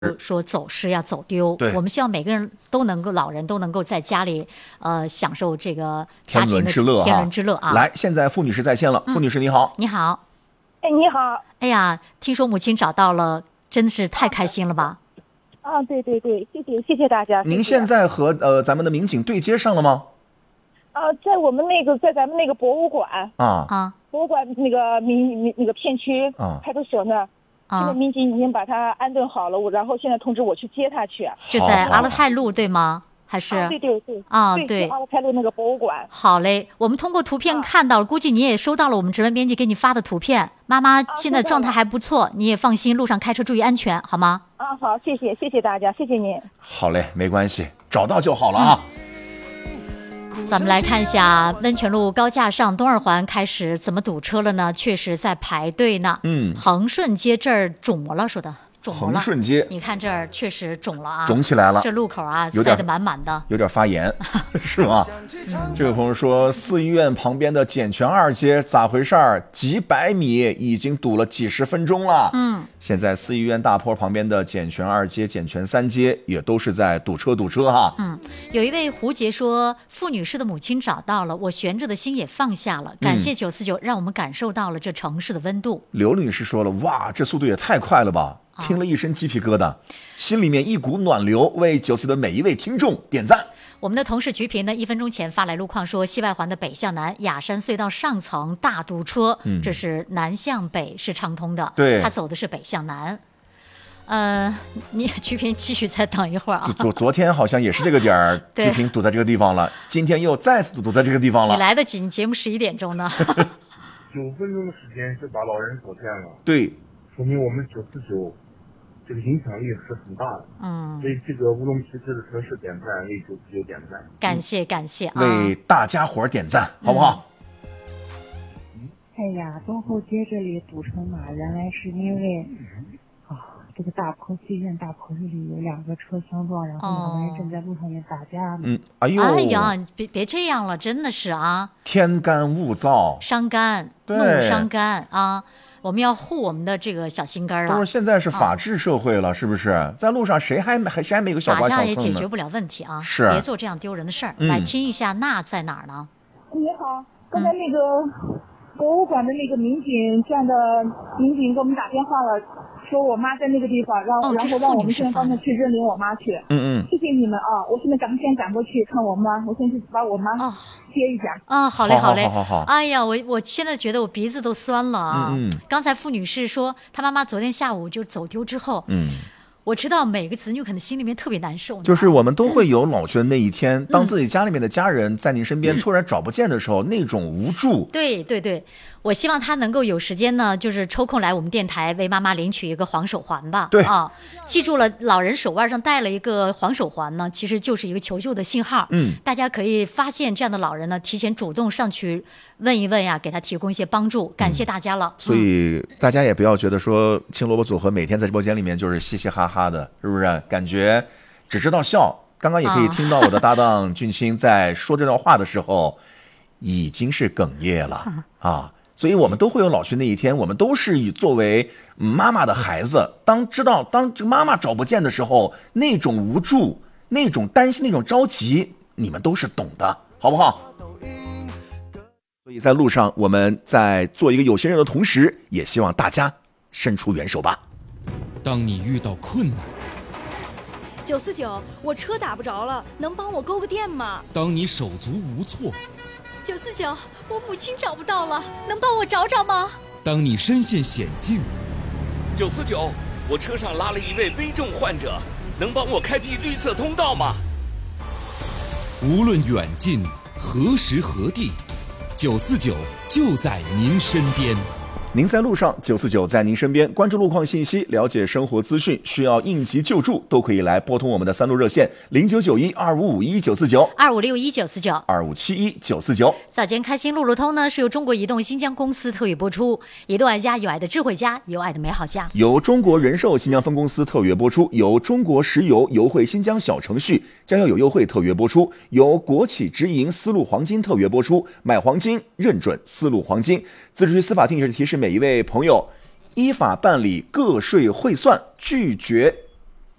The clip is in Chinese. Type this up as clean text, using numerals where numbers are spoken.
说走失呀、走丢。 对， 我们希望每个人都能够，老人都能够在家里享受这个家庭的天伦之乐啊！ 来，现在傅女士在线了，傅女士你好， 你好， 哎，你好， 哎呀，听说母亲找到了，真的是太开心了吧？ 啊，对对对，谢谢大家。 您现在和咱们的民警对接上了吗？ 在咱们那个博物馆博物馆那个片区派出所那儿。现在民警已经把他安顿好了，然后现在通知我去接他去。 就在阿勒泰路对吗？还是？ 对对对。 对。 阿勒泰路那个博物馆。 好嘞，我们通过图片看到了，估计你也收到了我们值班编辑给你发的图片。妈妈现在状态还不错，你也放心，路上开车注意安全，好吗？ 好，谢谢大家，谢谢您。 好嘞，没关系，找到就好了啊。 咱们来看一下温泉路高架上东二环开始怎么堵车了呢？确实在排队呢。恒顺街这儿肿了，说的肿了。 恒顺街， 你看这儿确实肿了啊， 肿起来了。 这路口啊，塞得满满的， 有点发炎，是吗？这位朋友说，四医院旁边的简泉二街咋回事儿？几百米已经堵了几十分钟了。现在四医院大坡旁边的简泉二街、简泉三街也都是在堵车哈。 有一位胡杰说，傅女士的母亲找到了，我悬着的心也放下了，感谢949，让我们感受到了这城市的温度。 刘女士说了，哇，这速度也太快了吧！听了一身鸡皮疙瘩，心里面一股暖流，为949的每一位听众点赞。 我们的同事菊萍呢，1分钟前发来路况说，西外环的北向南雅山隧道上层大堵车，这是南向北是畅通的， 对， 他走的是北向南。你菊萍继续再等一会儿啊。 昨天好像也是这个点儿，菊萍堵在这个地方了，今天又再次堵在这个地方了。 你来得及，节目11点钟呢。 9分钟的时间就把老人走偏了， 对， 说明我们949这个影响力是很大的。所以这个乌龙皮质的城市点赞，为949点赞， 感谢啊， 为大家伙点赞，好不好？ 哎呀，东后街这里堵成马，原来是因为这个大坡西苑大坡这里有2个车相撞，然后2个人正在路上面打架呢。 哎呀，别这样了，真的是啊， 天干物燥， 伤肝，怒伤肝啊！我们要护我们的这个小心肝啊！ 都是现在是法治社会了，是不是？在路上谁还没有个小刮小蹭呢？ 打架也解决不了问题啊！ 是， 别做这样丢人的事儿。来听一下，那在哪儿呢？ 你好，刚才那个博物馆的那个民警站的民警给我们打电话了，说我妈在那个地方，然后让我们现在帮他去认领我妈去。谢谢你们啊！我现在先赶过去看我妈，我先去把我妈接一下。 好嘞。 好。 哎呀，我现在觉得我鼻子都酸了啊！刚才傅女士说，她妈妈昨天下午就走丢之后，我知道每个子女可能心里面特别难受。 就是我们都会有老去的那一天，当自己家里面的家人在您身边突然找不见的时候，那种无助。 对，我希望他能够有时间呢，就是抽空来我们电台为妈妈领取一个黄手环吧。 对记住了，老人手腕上戴了一个黄手环呢，其实就是一个求救的信号。大家可以发现这样的老人呢，提前主动上去问一问呀，给他提供一些帮助。感谢大家了。 所以大家也不要觉得说青萝卜组合每天在直播间里面就是嘻嘻哈哈的，是不是？感觉只知道笑。刚刚也可以听到我的搭档俊清在说这段话的时候，已经是哽咽了啊。所以我们都会有老去那一天，我们都是以作为妈妈的孩子，当妈妈找不见的时候，那种无助、那种担心、那种着急，你们都是懂的，好不好？所以在路上，我们在做一个有心人的同时，也希望大家伸出援手吧。 当你遇到困难 ，949，我车打不着了，能帮我勾个电吗？ 当你手足无措 ，949，我母亲找不到了，能帮我找找吗？ 当你身陷险境 ，949，我车上拉了一位危重患者，能帮我开辟绿色通道吗？ 无论远近，何时何地，949就在您身边。 您在路上，949在您身边。关注路况信息，了解生活资讯，需要应急救助，都可以来拨通我们的3路热线：09912551 949，2551 949， 2571 949。 早间开心路路通呢，是由中国移动新疆公司特约播出。移动爱家，有爱的智慧家，有爱的美好家。 由中国人寿新疆分公司特约播出，由中国石油优惠新疆小程序将要有优惠特约播出，由国企直营丝路黄金特约播出。买黄金认准丝路黄金。自治区司法厅也是提示每一位朋友，依法办理个税汇算，拒绝